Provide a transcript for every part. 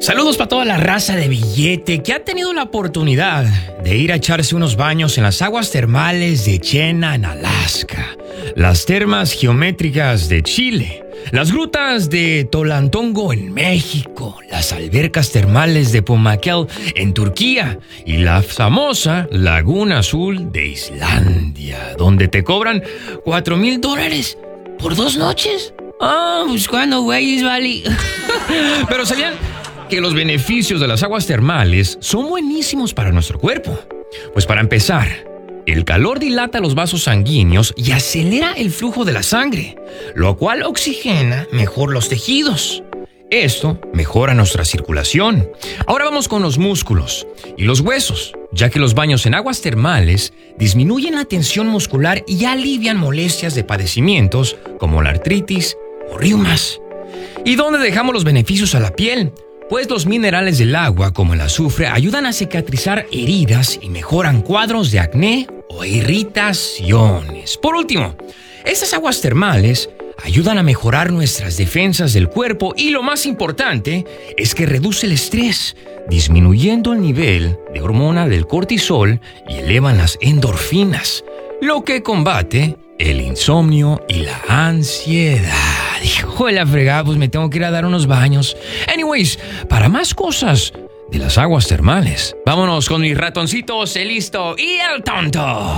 Saludos para toda la raza de billete que ha tenido la oportunidad de ir a echarse unos baños en las aguas termales de Chena, en Alaska, las termas geométricas de Chile, las grutas de Tolantongo en México, las albercas termales de Pumakel en Turquía y la famosa Laguna Azul de Islandia, donde te cobran $4,000 por 2 noches. Pues cuando güeyes, vale. Pero ¿sabían que los beneficios de las aguas termales son buenísimos para nuestro cuerpo? Pues para empezar, el calor dilata los vasos sanguíneos y acelera el flujo de la sangre, lo cual oxigena mejor los tejidos. Esto mejora nuestra circulación. Ahora vamos con los músculos y los huesos, ya que los baños en aguas termales disminuyen la tensión muscular y alivian molestias de padecimientos como la artritis o reumas. ¿Y dónde dejamos los beneficios a la piel? Pues los minerales del agua, como el azufre, ayudan a cicatrizar heridas y mejoran cuadros de acné o irritaciones. Por último, estas aguas termales ayudan a mejorar nuestras defensas del cuerpo y lo más importante es que reduce el estrés, disminuyendo el nivel de hormona del cortisol y elevan las endorfinas, lo que combate el insomnio y la ansiedad. Hijo de la fregada, pues me tengo que ir a dar unos baños. Anyways, para más cosas de las aguas termales, vámonos con mis ratoncitos, el listo y el tonto.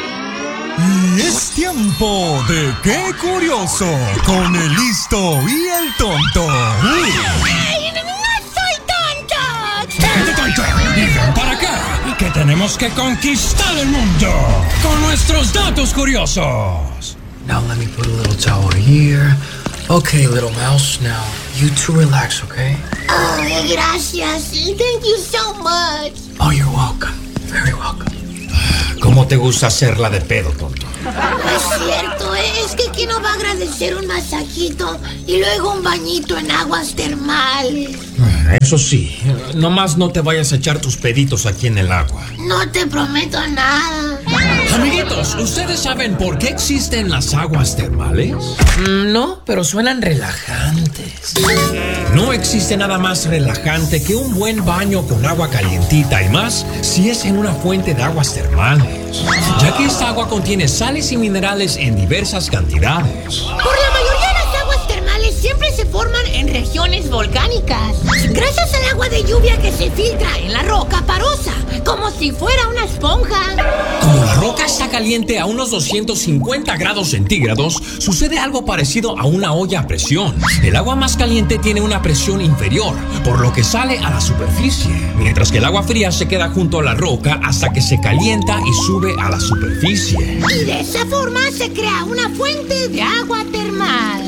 Y es tiempo de Qué Curioso con el listo y el tonto. ¡Ay, no soy tonto! ¡Vente, tonto! ¡Y ven para acá! Que tenemos que conquistar el mundo con nuestros datos curiosos. Now let me put a little towel here. Okay, little mouse, now you two relax, okay? Ay, gracias. Thank you so much. Oh, you're welcome. Very welcome. ¿Cómo te gusta hacerla de pedo, tonto? No es cierto, es que ¿quién no va a agradecer un masajito y luego un bañito en aguas termales? Eso sí, nomás no te vayas a echar tus peditos aquí en el agua. No te prometo nada. Amiguitos, ¿ustedes saben por qué existen las aguas termales? No, pero suenan relajantes. No existe nada más relajante que un buen baño con agua calientita y más si es en una fuente de aguas termales, ya que esta agua contiene sales y minerales en diversas cantidades. Por la mayoría de las aguas termales siempre se forman en regiones volcánicas, gracias al agua de lluvia que se filtra en la roca parosa, como si fuera una esponja. Como la roca está caliente a unos 250 grados centígrados, sucede algo parecido a una olla a presión. El agua más caliente tiene una presión inferior, por lo que sale a la superficie, mientras que el agua fría se queda junto a la roca hasta que se calienta y sube a la superficie. Y de esa forma se crea una fuente de agua termal.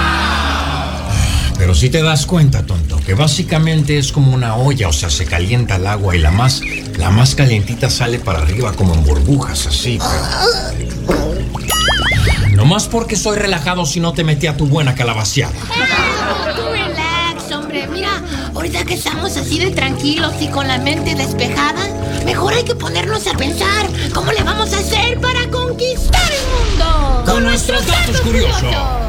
Pero si te das cuenta, tonto, que básicamente es como una olla, o sea, se calienta el agua y la más calientita sale para arriba como en burbujas, así. Pero... nomás porque soy relajado si no te metí a tu buena calabaceada. Tú relax, hombre. Mira, ahorita que estamos así de tranquilos y con la mente despejada, mejor hay que ponernos a pensar cómo le vamos a hacer para conquistar el mundo. Con nuestros datos curiosos.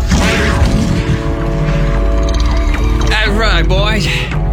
All right, boys.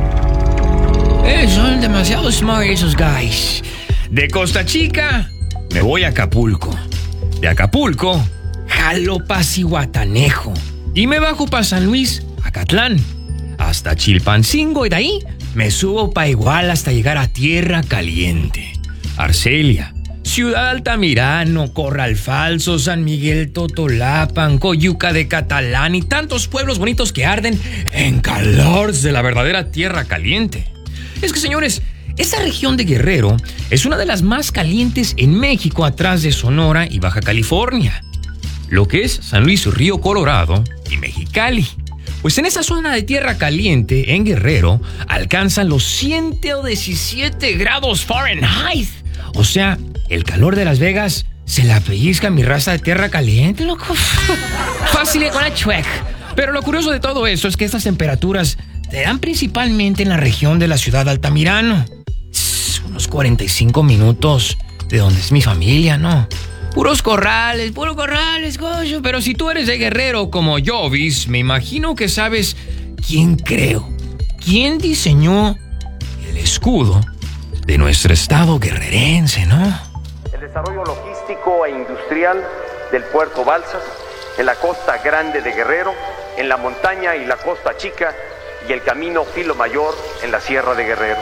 Son demasiado smart esos guys. De Costa Chica me voy a Acapulco. De Acapulco jalo pa' Zihuatanejo y me bajo pa' San Luis, Acatlán, hasta Chilpancingo y de ahí me subo pa' Iguala hasta llegar a Tierra Caliente, Arcelia, Ciudad Altamirano, Corral Falso, San Miguel Totolapan, Coyuca de Catalán y tantos pueblos bonitos que arden en calor de la verdadera Tierra Caliente. Es que, señores, esta región de Guerrero es una de las más calientes en México, atrás de Sonora y Baja California, lo que es San Luis Río Colorado y Mexicali. Pues en esa zona de Tierra Caliente, en Guerrero, alcanzan los 117 grados Fahrenheit. O sea, el calor de Las Vegas se la pellizca mi raza de Tierra Caliente, loco. Fácil con la chuec. Pero lo curioso de todo esto es que estas temperaturas te dan principalmente en la región de la ciudad de Altamirano. Unos 45 minutos de donde es mi familia, ¿no? Puros corrales, coño. Pero si tú eres de Guerrero como Jovis, me imagino que sabes quién creo quién diseñó el escudo de nuestro estado guerrerense, ¿no? El desarrollo logístico e industrial del puerto Balsas, en la costa grande de Guerrero, en la montaña y la costa chica, y el camino Filo Mayor en la sierra de Guerrero.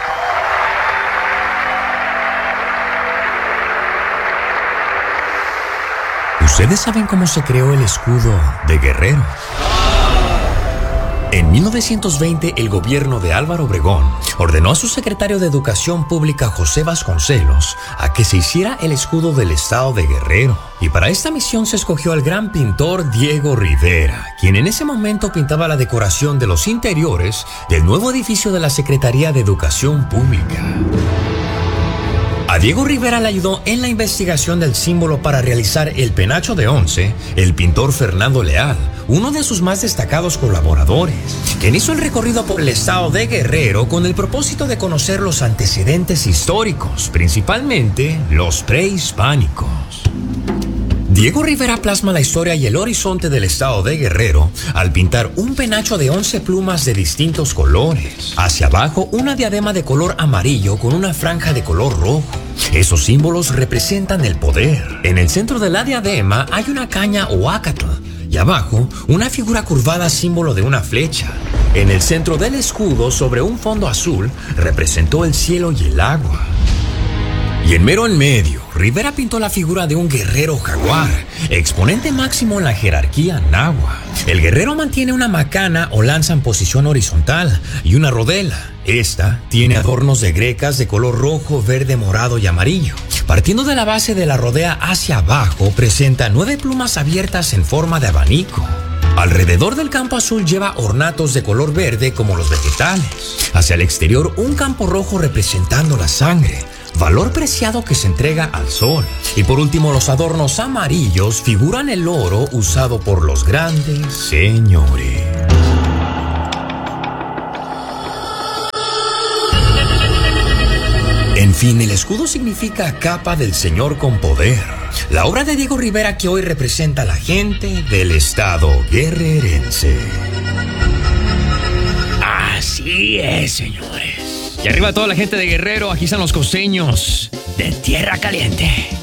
¿Ustedes saben cómo se creó el escudo de Guerrero? En 1920, el gobierno de Álvaro Obregón ordenó a su secretario de Educación Pública, José Vasconcelos, a que se hiciera el escudo del estado de Guerrero. Y para esta misión se escogió al gran pintor Diego Rivera, quien en ese momento pintaba la decoración de los interiores del nuevo edificio de la Secretaría de Educación Pública. A Diego Rivera le ayudó en la investigación del símbolo para realizar el penacho de once el pintor Fernando Leal, uno de sus más destacados colaboradores, quien hizo el recorrido por el estado de Guerrero con el propósito de conocer los antecedentes históricos, principalmente los prehispánicos. Diego Rivera plasma la historia y el horizonte del estado de Guerrero al pintar un penacho de 11 plumas de distintos colores. Hacia abajo, una diadema de color amarillo con una franja de color rojo. Esos símbolos representan el poder. En el centro de la diadema hay una caña o ácatl y abajo una figura curvada símbolo de una flecha. En el centro del escudo, sobre un fondo azul, representó el cielo y el agua. Y en medio, Rivera pintó la figura de un guerrero jaguar, exponente máximo en la jerarquía náhuatl. El guerrero mantiene una macana o lanza en posición horizontal y una rodela. Esta tiene adornos de grecas de color rojo, verde, morado y amarillo. Partiendo de la base de la rodea hacia abajo, presenta 9 plumas abiertas en forma de abanico. Alrededor del campo azul lleva ornatos de color verde como los vegetales. Hacia el exterior, un campo rojo representando la sangre, valor preciado que se entrega al sol. Y por último, los adornos amarillos figuran el oro usado por los grandes señores. En fin, el escudo significa capa del señor con poder. La obra de Diego Rivera que hoy representa a la gente del estado guerrerense. Así es, señores. Y arriba toda la gente de Guerrero, aquí están los costeños de Tierra Caliente.